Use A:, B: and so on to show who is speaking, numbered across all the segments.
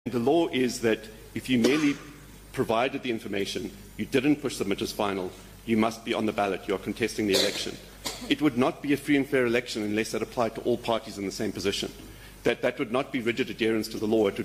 A: The law is that if you merely provided the information, you didn't push submit as final, you must be on the ballot, you are contesting the election. It would not be a free and fair election unless that applied to all parties in the same position. That would not be rigid adherence to the law. It would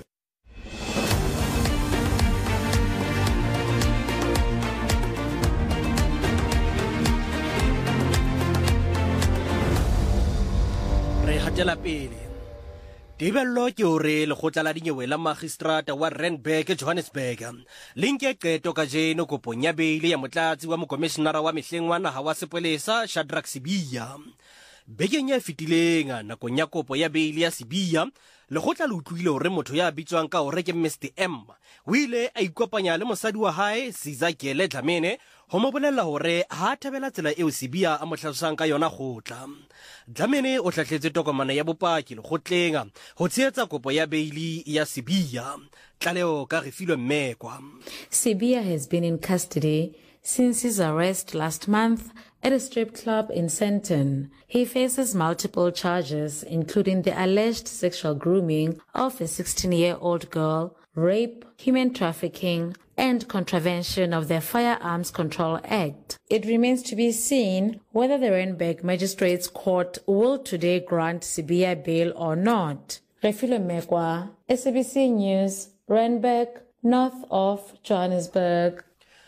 B: Tibello ke hore lekgotla la dinyewe la magistrata wa Randburg Johannesburg linke qeto ka jeno kopong ya beile ya motlatsi wa mokomishenara wa mehleng wa naha wa sepolesa Shadrack Sibiya. Bekeng ya fitileng nakong ya kopo ya beile ya Sibiya lekgotla le utlwile hore motho ya bitswang ka hore ke Mr M o ile a ikopanya le mosadi wa hae Sizakele Dlamini ho mo bolella hore ha thabela tsela eo Sibiya a mo hlalosang ka yona khotla. Dlamini o hlahletse tokomane ya bopaki lekgotleng ho tshehetsa kopo ya beili ya Sibiya. Tlaleo ka Refilwe Mmekwa.
C: Sibiya has been in custody since his arrest last month at a strip club in Sandton. He faces multiple charges, including the alleged sexual grooming of a 16-year-old girl, rape, human trafficking, and contravention of the Firearms Control Act. It remains to be seen whether the Randburg Magistrates Court will today grant Sibiya bail or not. Refilwe Mmekwa, SABC News, Randburg, north of Johannesburg.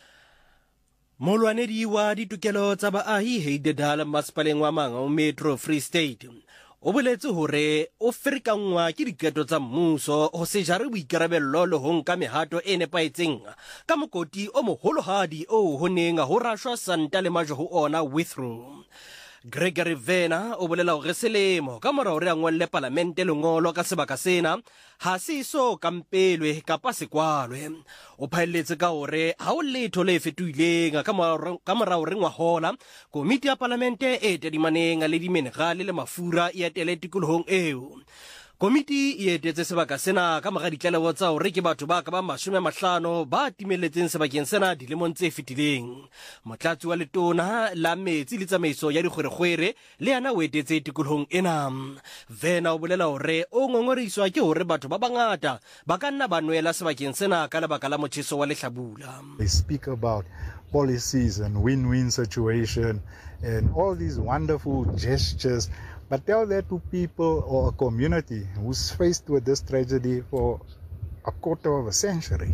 B: Molwanedi wa ditokelo tsa baahi Heidedal masepaleng wa Mangaung Metro Free State o boletse hore o ferikangwa ke diketo tsa mmuso ho se jare boikarabello le ho nka mehato e nepaetseng ka mokoti o moholohadi o ho neng ho rashwa santa le majo ho ona Withrow. Gregory Vena o bolela hore selemo ka mora hore a ngolle parlamente lengolo ka sebaka sena ha se so kampelwe kapa sekwalwe. O phaelletse ka hore ha o letho le fetoileng ka mora hore ngwahola komiti ya parlamente e tedimaneng le diminerale le mafura e etele tikolohong eo. Komiti e etetse sebaka sena ka mora ditlaleho tsa hore ke batho ba ka ba 50 ba timeletseng sebakeng sena dilemong tse fetileng. Motlatsi wa letona la metsi le tsamaiso ya dikgwerekgwere le yana o etetse tikolohong ena. Vena o bolela hore o ngongoriswa ke hore batho ba bangata ba ka nna ba nwela sebakeng sena ka lebaka la motjheso wa lehlabula.
D: They speak about policies and win-win situation and all these wonderful gestures. But tell that to people or a community who's faced with this tragedy for a quarter of a century.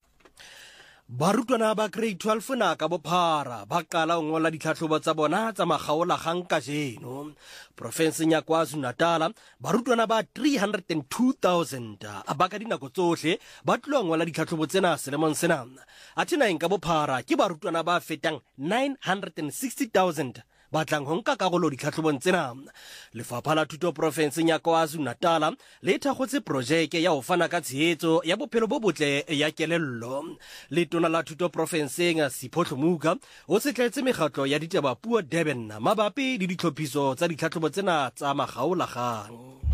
B: Barutwana ba grade 12 na ka bophara ba qala ho ngola ditlhahlobo tsa bona tsa makgaola gang ka jeno. Province ya KwaZulu-Natal barutwana ba 302,000 a ba ka dinako tsohle ba tlo ngola ditlhahlobo tsena selemong sena. Athina ka bophara ke barutwana ba fetang 960,000 batlang ho nka karolo ditlhahlobong tsena. Lefapha la Thuto Province ya KwaZulu-Natal le thakgotse projeke ya ho fana ka tshehetso ya bophelo bo botle ya kelello. Letona la Thuto Province ya Sipho Hlumuka o setletse mekgatlo ya ditaba puo Durban mabapi le ditlhophiso tsa ditlhahlobo tsena tsa makgaola gang.